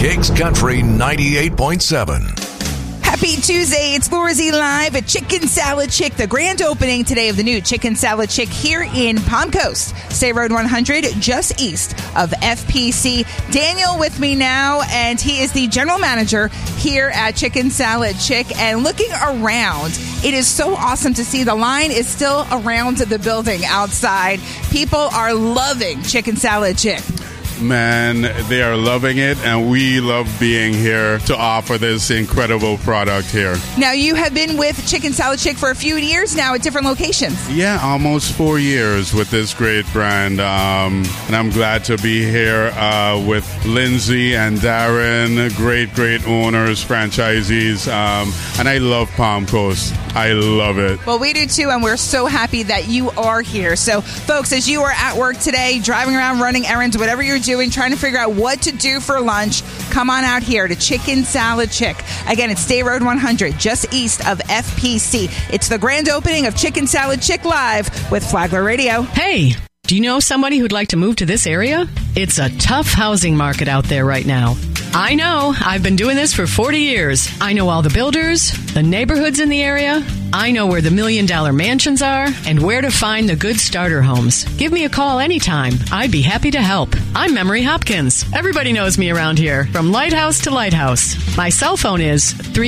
Kicks Country 98.7. Happy Tuesday. It's Laura Z live at Chicken Salad Chick, the grand opening today of the new Chicken Salad Chick here in Palm Coast, State Road 100, just east of FPC. Daniel with me now, and he is the general manager here at Chicken Salad Chick. And looking around, it is so awesome to see the line is still around the building outside. People are loving Chicken Salad Chick. Man, they are loving it, and we love being here to offer this incredible product here. Now, you have been with Chicken Salad Chick for a few years now at different locations. Yeah, almost 4 years with this great brand, and I'm glad to be here with Lindsay and Darren, great owners, franchisees, and I love Palm Coast. I love it. Well, we do too, and we're so happy that you are here. So, folks, as you are at work today, driving around, running errands, whatever you're doing, trying to figure out what to do for lunch, come on out here to Chicken Salad Chick. Again, it's State Road 100, just east of FPC. It's the grand opening of Chicken Salad Chick Live with Flagler Radio. Hey, do you know somebody who'd like to move to this area? It's a tough housing market out there right now. I know. I've been doing this for 40 years. I know all the builders, the neighborhoods in the area. I know where the $1 million mansions are and where to find the good starter homes. Give me a call anytime. I'd be happy to help. I'm Memory Hopkins. Everybody knows me around here, from lighthouse to lighthouse. My cell phone is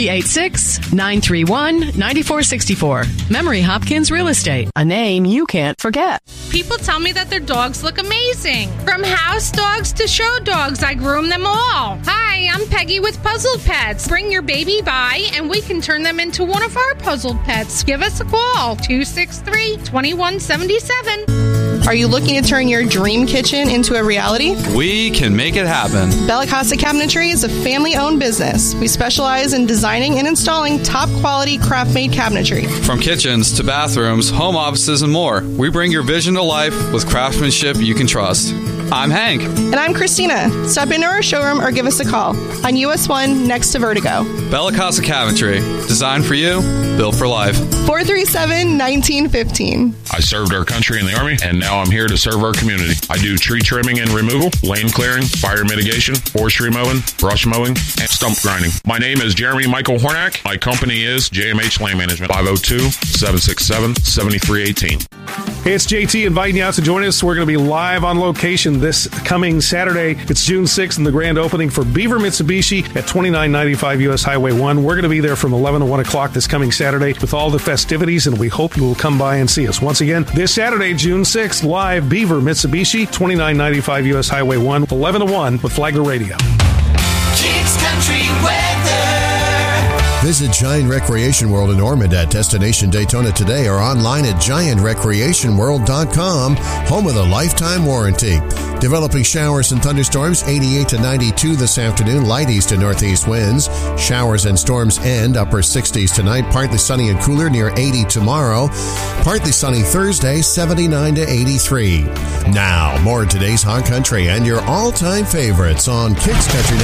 386-931-9464. Memory Hopkins Real Estate, a name you can't forget. People tell me that their dogs look amazing. From house dogs to show dogs, I groom them all. Hi, I'm Peggy with Puzzled Pets. Bring your baby by and we can turn them into one of our puzzled pets. Give us a call, 263-2177. Are you looking to turn your dream kitchen into a reality? We can make it happen. Bella Casa Cabinetry is a family-owned business. We specialize in designing and installing top-quality craft-made cabinetry. From kitchens to bathrooms, home offices, and more, we bring your vision to life with craftsmanship you can trust. I'm Hank. And I'm Christina. Stop into our showroom or give us a call on US 1 next to Vertigo. Bella Casa Cabinetry. Designed for you, built for life. 437-1915. I served our country in the Army, and now I'm here to serve our community. I do tree trimming and removal, lane clearing, fire mitigation, forestry mowing, brush mowing, and stump grinding. My name is Jeremy Michael Hornack. My company is JMH Land Management, 502-767-7318. Hey, it's JT inviting you out to join us. We're going to be live on location this coming Saturday. It's June 6th and the grand opening for Beaver Mitsubishi at 2995 US Highway 1. We're going to be there from 11 to 1 o'clock this coming Saturday with all the festivities, and we hope you will come by and see us. Once again, this Saturday, June 6th, live Beaver Mitsubishi, 2995 US Highway 1, 11 to 1 with Flagler Radio. Kicks Country Weather. Visit Giant Recreation World in Ormond at Destination Daytona today or online at giantrecreationworld.com, home of the lifetime warranty. Developing showers and thunderstorms, 88 to 92 this afternoon, light east to northeast winds. Showers and storms end, upper 60s tonight, partly sunny and cooler, near 80 tomorrow. Partly sunny Thursday, 79 to 83. Now, more of today's hot country and your all-time favorites on Kicks Country